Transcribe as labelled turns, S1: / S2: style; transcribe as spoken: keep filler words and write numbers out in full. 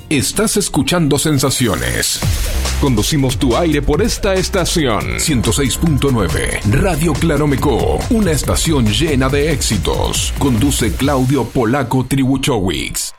S1: Estás escuchando Sensaciones. Conducimos tu aire por esta estación. ciento seis punto nueve, Radio Claromecó. Una estación llena de éxitos. Conduce Claudio Polaco Tribuchowicz.